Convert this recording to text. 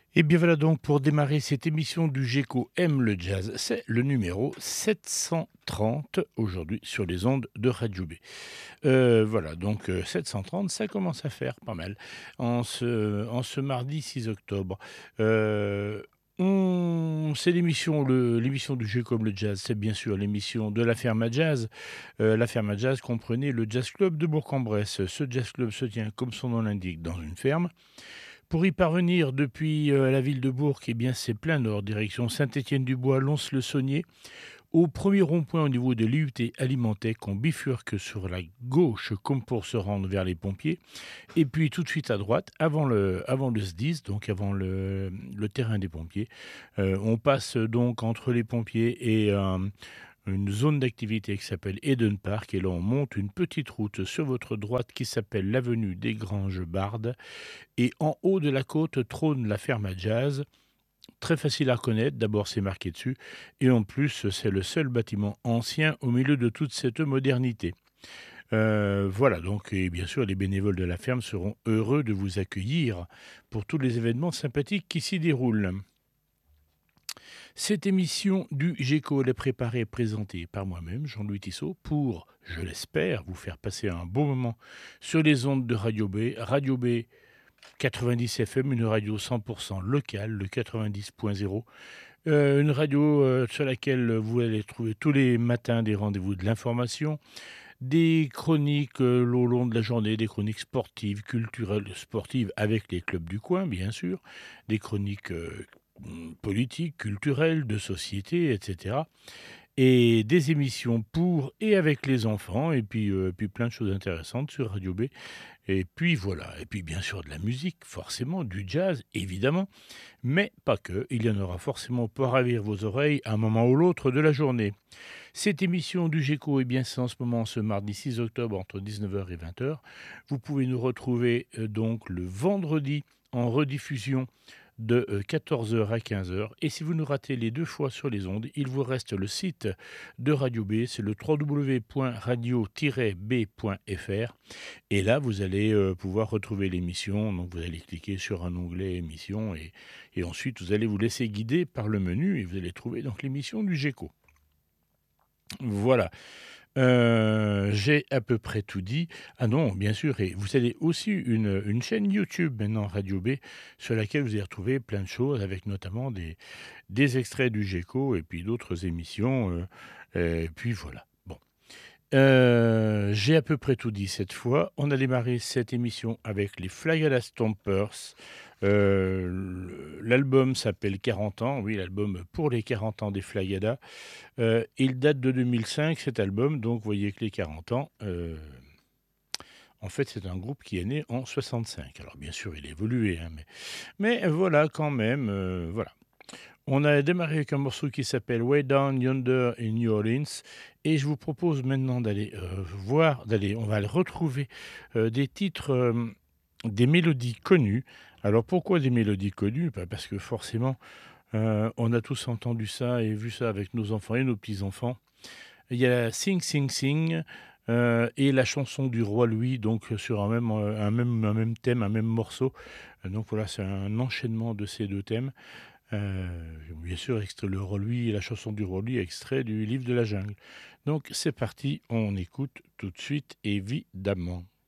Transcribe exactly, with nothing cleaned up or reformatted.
Et bien voilà donc pour démarrer cette émission du GECO aime le jazz, c'est le numéro sept cent trente aujourd'hui sur les ondes de Radio B. Heu, voilà donc heu, sept cent trente, ça commence à faire pas mal en ce en ce mardi six octobre. Heu, on c'est l'émission le l'émission du GECO aime le jazz, c'est bien sûr l'émission de la Ferme à Jazz. Heu, la Ferme à Jazz comprenait le jazz club de Bourg-en-Bresse. Ce jazz club se tient, comme son nom l'indique, dans une ferme. Pour y parvenir depuis, heu, la ville de Bourg, eh bien, c'est plein nord, direction Saint-Étienne-du-Bois, Lons-le-Saunier. Au premier rond-point au niveau de l'I U T Alimentec, on bifurque sur la gauche comme pour se rendre vers les pompiers et puis tout de suite à droite, avant le avant le S D I S, donc avant le le terrain des pompiers, heu, on passe donc entre les pompiers et hem, une zone d'activité qui s'appelle Eden Park et là, on monte une petite route sur votre droite qui s'appelle l'avenue des Granges-Bardes et en haut de la côte trône la ferme à jazz. Très facile à reconnaître, d'abord c'est marqué dessus, et en plus c'est le seul bâtiment ancien au milieu de toute cette modernité. Euh, voilà, donc et bien sûr les bénévoles de la ferme seront heureux de vous accueillir pour tous les événements sympathiques qui s'y déroulent. Cette émission du GECO elle est préparée et présentée par moi-même, Jean-Louis Tissot, pour, je l'espère, vous faire passer un bon moment sur les ondes de Radio B. Radio B quatre-vingt-dix F M, une radio cent pour cent locale, le quatre-vingt-dix point zéro. Euh, une radio euh, sur laquelle vous allez trouver tous les matins des rendez-vous de l'information, des chroniques euh, au long de la journée, des chroniques sportives, culturelles, sportives avec les clubs du coin, bien sûr, des chroniques euh, politiques, culturelles, de société, et cetera et des émissions pour et avec les enfants, et puis, euh, puis plein de choses intéressantes sur Radio B. Et puis voilà, et puis bien sûr de la musique, forcément, du jazz, évidemment, mais pas que, il y en aura forcément pour ravir vos oreilles à un moment ou l'autre de la journée. Cette émission du GECO, eh bien c'est en ce moment, ce mardi six octobre, entre dix-neuf heures et vingt heures. Vous pouvez nous retrouver euh, donc le vendredi en rediffusion de euh, quatorze heures à quinze heures. Et si vous nous ratez les deux fois sur les ondes, il vous reste le site de Radio B, c'est le w w w point radio tiret b point f r. Et là, vous allez euh, pouvoir retrouver l'émission. Donc, vous allez cliquer sur un onglet émission et, et ensuite, vous allez vous laisser guider par le menu et vous allez trouver donc l'émission du GECO. Voilà. Heu, j'ai à peu près tout dit. Ah non, bien sûr, et vous avez aussi une, une chaîne YouTube maintenant, Radio B, sur laquelle vous allez retrouver plein de choses avec notamment des des extraits du GECO et puis d'autres émissions, heu et puis voilà. Bon, heu, j'ai à peu près tout dit cette fois. On a démarré cette émission avec les Flagella Stompers. Heu, le l'album s'appelle quarante ans, oui, l'album pour les quarante ans des Flagella. Heu, il date de deux mille cinq cet album, donc vous voyez que les quarante ans, heu, en fait, c'est un groupe qui est né en soixante-cinq. Alors bien sûr, il a évolué, hein, mais mais voilà quand même, heu, voilà. On a démarré avec un morceau qui s'appelle Way Down Yonder in New Orleans et je vous propose maintenant d'aller, heu, voir d'aller on va aller retrouver, heu, des titres, hem, des mélodies connues. Alors pourquoi des mélodies connues? Bah, parce que forcément, heu, on a tous entendu ça et vu ça avec nos enfants et nos petits-enfants. Il y a Sing Sing Sing, heu et la chanson du roi Louis, donc heu, sur un même, heu, un même un même thème, un même morceau. Heu, donc voilà, c'est un enchaînement de ces deux thèmes. Heu, bien sûr, extrait le roi Louis et la chanson du roi Louis, extrait du livre de la jungle. Donc c'est parti, on écoute tout de suite, évidemment.